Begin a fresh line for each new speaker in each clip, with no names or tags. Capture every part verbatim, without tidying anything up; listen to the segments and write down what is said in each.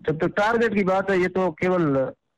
जब तक टारगेट की बात है, ये तो केवल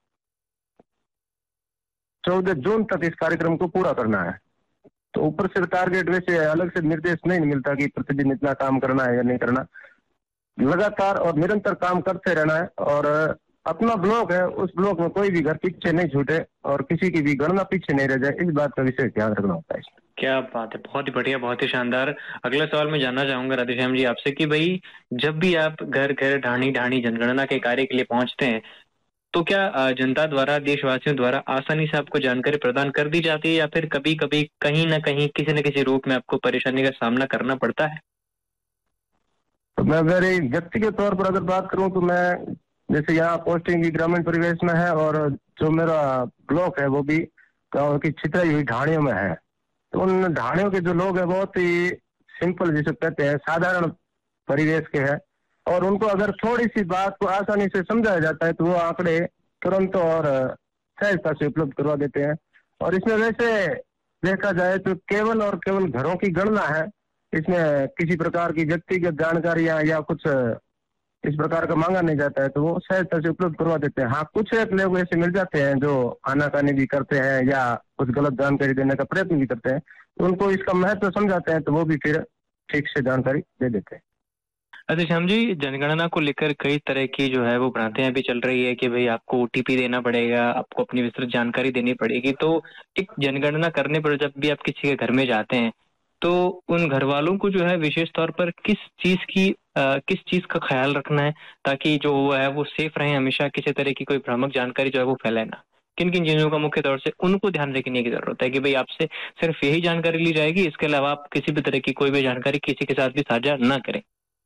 चौदह जून तक इस कार्यक्रम को पूरा करना है। तो ऊपर से टारगेट वैसे अलग से निर्देश नहीं मिलता कि प्रतिदिन इतना काम करना है या नहीं करना। लगातार और निरंतर काम करते रहना है और अपना ब्लॉक है, उस ब्लॉक में कोई भी घर पीछे नहीं छूटे और किसी की भी गणना पीछे नहीं रह जाए, इस बात का विशेष ध्यान रखना होता है।
क्या बात है, बहुत ही बढ़िया, बहुत ही शानदार। अगला सवाल मैं जानना चाहूंगा राधेश्याम जी आपसे कि भाई जब भी आप घर घर ढाणी ढाणी जनगणना के कार्य के लिए पहुंचते हैं तो क्या अ, जनता द्वारा, देशवासियों द्वारा आसानी से आपको जानकारी प्रदान कर दी जाती है या फिर कभी कभी कहीं ना कहीं किसी न किसी रूप में आपको परेशानी का सामना करना पड़ता है?
तो मैं मेरे व्यक्तिगत तौर पर अगर बात करूं तो मैं जैसे यहाँ पोस्टिंग भी ग्रामीण परिवेश में है और जो मेरा ब्लॉक है वो भी गाँव की छितराई हुई ढाणियों में है। तो उन ढाणियों के जो लोग हैं बहुत ही सिंपल, जिसे कहते हैं साधारण परिवेश के हैं और उनको अगर थोड़ी सी बात को आसानी से समझाया जाता है तो वो आंकड़े तुरंत और सहजता से उपलब्ध करवा देते हैं। और इसमें वैसे देखा जाए तो केवल और केवल घरों की गणना है, इसमें किसी प्रकार की व्यक्तिगत जानकारियां या कुछ इस प्रकार का मांगा नहीं जाता है, तो वो सहजता से उपलब्ध करवा देते हैं। हाँ, कुछ एक लोग ऐसे मिल जाते हैं जो आनाकानी भी करते हैं या कुछ गलत जानकारी देने का प्रयत्न भी करते हैं, तो उनको इसका महत्व समझाते हैं तो वो भी फिर ठीक से जानकारी दे देते हैं।
राधेश्याम जी, जनगणना को लेकर कई तरह की जो है वो भ्रांतियां भी चल रही है कि भाई आपको ओटीपी देना पड़ेगा, आपको अपनी विस्तृत जानकारी देनी पड़ेगी। तो एक जनगणना करने पर जब भी आप किसी के घर में जाते हैं तो उन घर वालों को जो है विशेष तौर पर किस चीज की अ, किस चीज का ख्याल रखना है ताकि जो वो है वो सेफ रहे, हमेशा किसी तरह की कोई भ्रामक जानकारी जो है वो फैलाए ना? किन किन चीजों का मुख्य तौर से उनको ध्यान रखने की जरूरत है कि भाई आपसे सिर्फ यही जानकारी ली जाएगी, इसके अलावा आप किसी भी तरह की कोई भी जानकारी किसी के साथ भी साझा ना करें?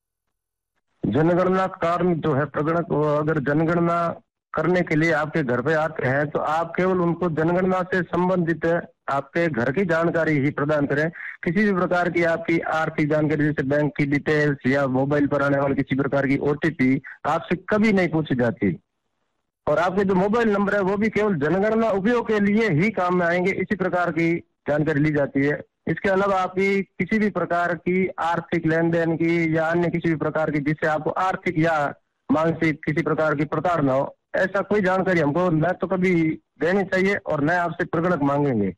जनगणना कार्य जो है प्रगणक, अगर जनगणना करने के लिए आपके घर पे आते हैं तो आप केवल उनको जनगणना से संबंधित आपके घर की जानकारी ही प्रदान करें। किसी भी प्रकार की आपकी आर्थिक जानकारी जैसे बैंक की डिटेल्स या मोबाइल पर आने वाली किसी प्रकार की ओटीपी आपसे कभी नहीं पूछी जाती। और आपके जो मोबाइल नंबर है वो भी केवल जनगणना उपयोग के लिए ही काम में आएंगे, इसी प्रकार की जानकारी ली जाती है। इसके अलावा आपकी किसी भी प्रकार की आर्थिक लेन देन की या अन्य किसी भी प्रकार की जिससे आपको आर्थिक या मानसिक किसी प्रकार की प्रताड़ना हो, ऐसा कोई जानकारी हमको न तो कभी देनी चाहिए और न आपसे प्रगणक मांगेंगे।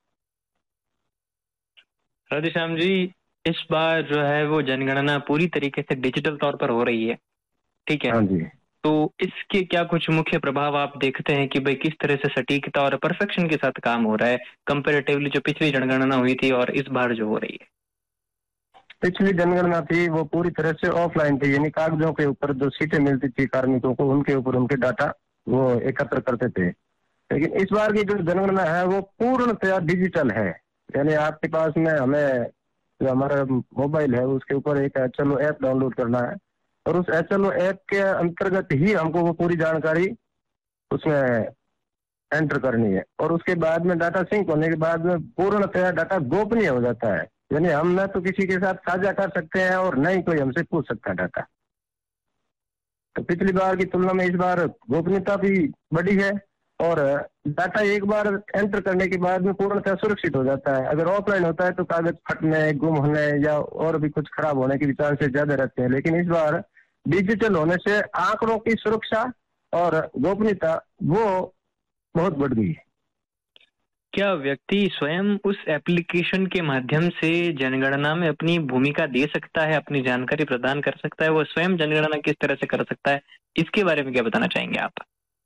राधेश्याम जी, इस बार जो है वो जनगणना पूरी तरीके से डिजिटल तौर पर हो रही है, ठीक है?
हाँ जी।
तो इसके क्या कुछ मुख्य प्रभाव आप देखते हैं कि भाई किस तरह से सटीकता और परफेक्शन के साथ काम हो रहा है कंपेरेटिवली जो पिछली जनगणना हुई थी और इस बार जो हो रही है?
पिछली जनगणना थी वो पूरी तरह से ऑफलाइन थी, यानी कागजों के ऊपर जो सीटें मिलती थी कार्मिकों को उनके ऊपर उनके डाटा वो एकत्र करते थे। लेकिन इस बार की जो जनगणना है वो पूर्णतया डिजिटल है, यानी आपके पास में हमें जो हमारा मोबाइल है उसके ऊपर एक एचएलओ ऐप डाउनलोड करना है और उस एचएलओ ऐप के अंतर्गत ही हमको वो पूरी जानकारी उसमें एंटर करनी है और उसके बाद में डाटा सिंक होने के बाद में पूर्णतया डाटा गोपनीय हो जाता है, यानी हम न तो किसी के साथ साझा कर सकते हैं और न ही कोई हमसे पूछ सकता है डाटा। तो पिछली बार की तुलना में इस बार गोपनीयता भी बढ़ी है और डाटा एक बार एंटर करने के बाद में पूर्णतः सुरक्षित हो जाता है। अगर ऑफलाइन होता है तो कागज फटने, गुम होने या और भी कुछ खराब होने के चांसेस ज्यादा रहते हैं, लेकिन इस बार डिजिटल होने से आंकड़ों की सुरक्षा और गोपनीयता वो बहुत बढ़ गई है।
क्या व्यक्ति स्वयं उस एप्लीकेशन के माध्यम से जनगणना में अपनी भूमिका दे सकता है, अपनी जानकारी प्रदान कर सकता है? वो स्वयं जनगणना किस तरह से कर सकता है, इसके बारे में क्या बताना चाहेंगे आप?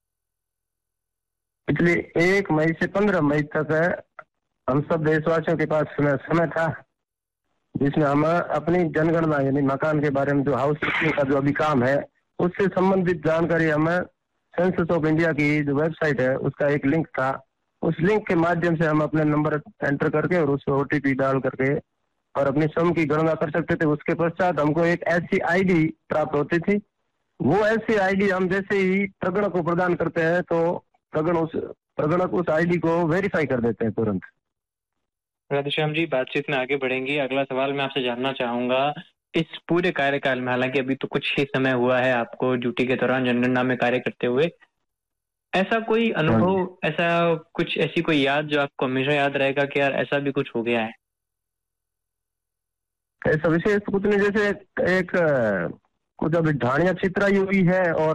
पिछले एक मई से पंद्रह मई तक हम सब देशवासियों के पास समय समय था जिसमें हम अपनी जनगणना यानी मकान के बारे में जो हाउस लिस्टिंग का जो अभी काम है उससे संबंधित जानकारी हमें सेंसस ऑफ इंडिया की जो वेबसाइट है उसका एक लिंक था, उस लिंक के माध्यम से हम अपने नंबर एंटर करके और उसमें ओटीपी डाल करके और अपनी सम की गणना कर सकते थे। उसके पश्चात हमको एक ऐसी आईडी प्राप्त होती थी, वो ऐसी आईडी हम जैसे ही प्रगणक को प्रदान करते हैं तो प्रगण उस प्रगणक उस आईडी को वेरीफाई कर देते हैं तुरंत।
राधेश्याम जी, बातचीत में आगे बढ़ेंगे। अगला सवाल मैं आपसे जानना चाहूंगा, इस पूरे कार्यकाल में, हालांकि अभी तो कुछ ही समय हुआ है आपको ड्यूटी के दौरान जनगणना में कार्य करते हुए, ऐसा कोई
हाँ जी।
अनुभव, ऐसा कुछ, ऐसी कोई याद जो आपको हमेशा याद रहेगा कि यार ऐसा भी कुछ हो गया है?
ऐसा विशेष कुछ नहीं, जैसे एक कुछ अभी ढाणिया छितराई हुई है और